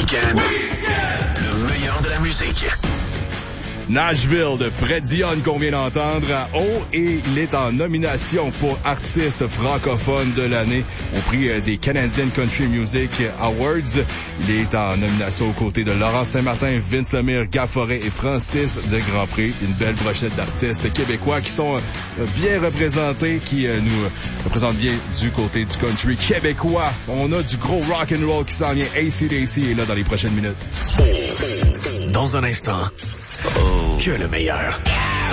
Week-end. Le meilleur de la musique. Nashville de Fred Dion qu'on vient d'entendre à haut et il est en nomination pour artiste francophone de l'année au prix des Canadian Country Music Awards. Il est en nomination aux côtés de Laurent Saint-Martin, Vince Lemire, Gab Forêt et Francis de Grand Prix. Une belle brochette d'artistes québécois qui sont bien représentés, qui nous représentent bien du côté du country québécois. On a du gros rock and roll qui s'en vient. AC/DC est là dans les prochaines minutes. Dans un instant, que le meilleur.